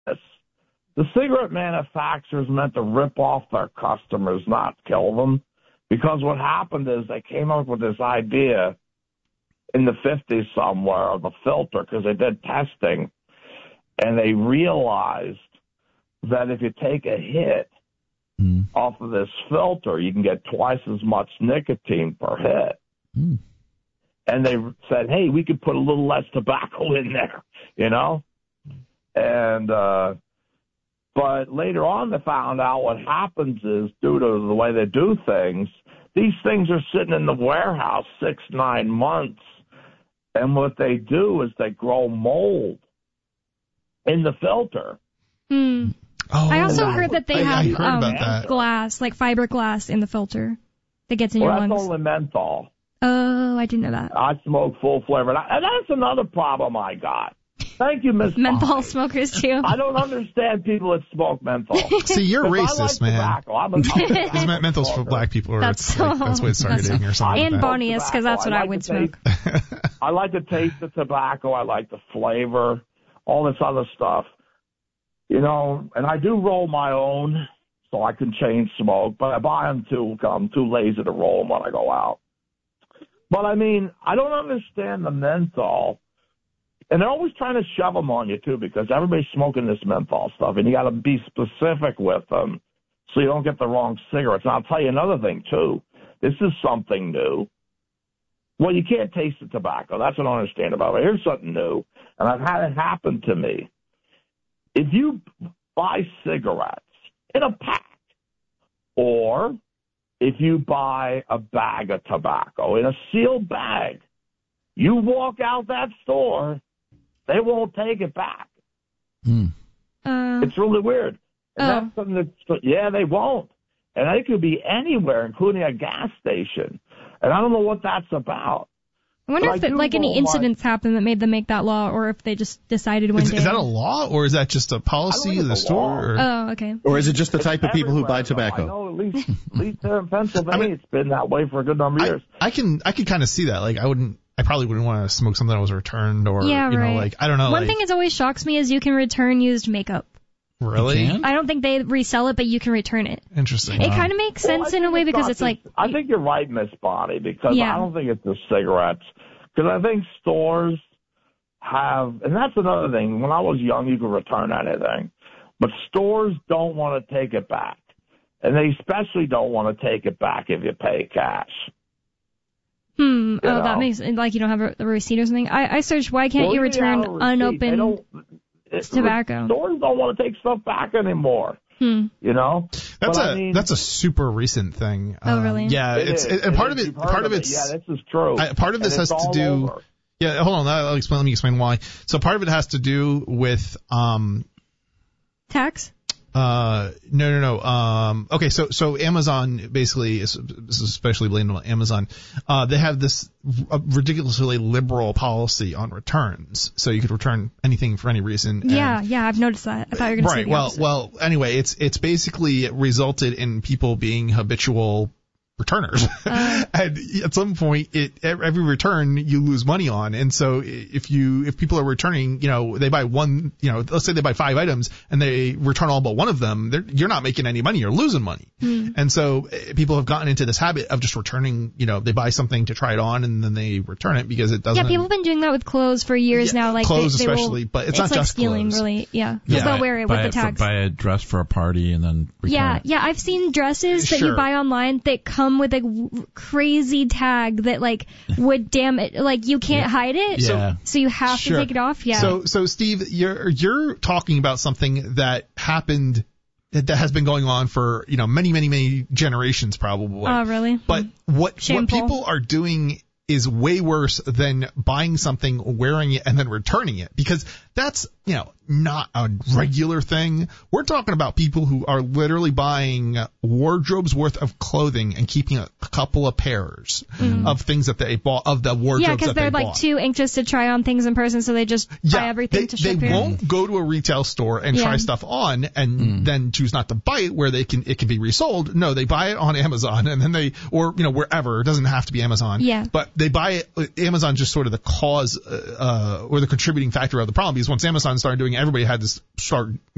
this. The cigarette manufacturers meant to rip off their customers, not kill them. Because what happened is they came up with this idea in the 50s somewhere of a filter because they did testing, and they realized that if you take a hit off of this filter, you can get twice as much nicotine per hit. And they said, hey, we could put a little less tobacco in there, you know? And but later on they found out what happens is, due to the way they do things, these things are sitting in the warehouse 6-9 months. And what they do is they grow mold in the filter. Oh, I also heard that they have glass, like fiberglass in the filter that gets in your lungs. That's only menthol. Oh, I didn't know that. I smoke full flavor. And that's another problem I got. Thank you, Miss Menthol smokers, too. I don't understand people that smoke menthol. See, you're racist, man. Tobacco, menthol's for black people. Or that's what it's targeting or something. And Bonius, because that's what I would smoke. I like to taste the tobacco. I like the flavor, all this other stuff. You know, and I do roll my own so I can chain smoke, but I buy them too because I'm too lazy to roll them when I go out. But, I mean, I don't understand the menthol. And they're always trying to shove them on you, too, because everybody's smoking this menthol stuff, and you got to be specific with them so you don't get the wrong cigarettes. And I'll tell you another thing, too. This is something new. Well, you can't taste the tobacco. That's what I don't understand about it. Here's something new, and I've had it happen to me. If you buy cigarettes in a pack, or if you buy a bag of tobacco in a sealed bag, you walk out that store, they won't take it back. It's really weird. And that's something that, they won't. And it could be anywhere, including a gas station. And I don't know what that's about. I wonder if any incidents happened that made them make that law, or if they just decided one day. Is that a law, or is that just a policy of the store? Oh, okay. Or is it just the type of people who buy tobacco? I know at least there in Pennsylvania, it's been that way for a good number of years. I can kind of see that. Like, I probably wouldn't want to smoke something that was returned, or know, like, I don't know. One thing that always shocks me is you can return used makeup. Really? I don't think they resell it, but you can return it. Interesting. It kind of makes sense in a way because it's like... I think you're right, Miss Bonnie, because I don't think it's the cigarettes. Because I think stores have... And that's another thing. When I was young, you could return anything. But stores don't want to take it back. And they especially don't want to take it back if you pay cash. That makes... Like you don't have a receipt or something? I searched, why can't you return unopened... tobacco. Stores don't want to take stuff back anymore. You know, that's a super recent thing. Oh, really? Yeah, part of it's yeah, this is true. Part of this has to do. Over. Yeah, hold on. Let me explain why. So part of it has to do with tax. No. Okay, so Amazon basically, this is especially blamed on Amazon. They have this ridiculously liberal policy on returns, so you could return anything for any reason. Yeah, I've noticed that. I thought you were going to say the opposite. Well, anyway, it's basically resulted in people being habitual returners. And at some point, every return you lose money on. And so if people are returning, they buy one, let's say they buy 5 items and they return all but one of them, you're not making any money, you're losing money. And so people have gotten into this habit of just returning, they buy something to try it on and then they return it because it doesn't. Yeah, people have been doing that with clothes for years now. Like clothes they especially, but it's not like just stealing, clothes. Really. Yeah. Because they'll wear it with the tax. Buy a dress for a party and then return it. Yeah, I've seen dresses that you buy online that come with a crazy tag that would damage, you can't hide it. So you have to take it off. Yeah. So Steve, you're talking about something that happened that has been going on for many generations probably. Oh, really? But what people are doing is way worse than buying something, wearing it, and then returning it, because that's not a regular thing. We're talking about people who are literally buying wardrobes worth of clothing and keeping a couple of pairs of things that they bought, of the wardrobes that they bought. Yeah, because they're too anxious to try on things in person, so they just buy everything to ship here. They won't go to a retail store and try stuff on and then choose not to buy it where it can be resold. No, they buy it on Amazon and then wherever. It doesn't have to be Amazon. Yeah. But they buy it. Amazon's just sort of the cause or the contributing factor of the problem, because once Amazon started doing it, everybody had to start